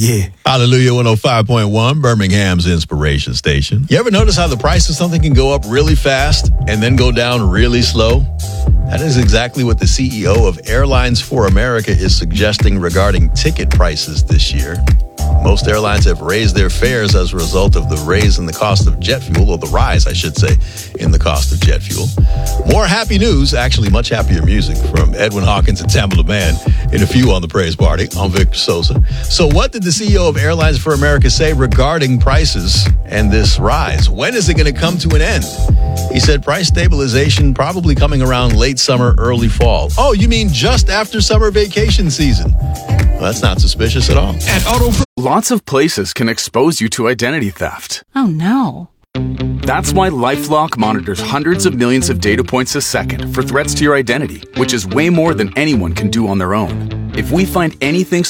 Yeah. Hallelujah 105.1, Birmingham's inspiration station. You ever notice how the price of something can go up really fast and then go down really slow? That is exactly what the CEO of Airlines for America is suggesting regarding ticket prices this year. Most airlines have raised their fares as a result of the raise in the cost of jet fuel, or the rise, I should say, in the cost of jet fuel. More happy news, actually much happier music from Edwin Hawkins and Tamala Mann in a few on the Praise Party. I'm Victor Sosa. So what did the CEO of Airlines for America say regarding prices and this rise? When is it going to come to an end? He said price stabilization probably coming around late summer, early fall. Oh, you mean just after summer vacation season? Well, that's not suspicious at all. Lots of places can expose you to identity theft. Oh, no. That's why LifeLock monitors hundreds of millions of data points a second for threats to your identity, which is way more than anyone can do on their own. If we find anything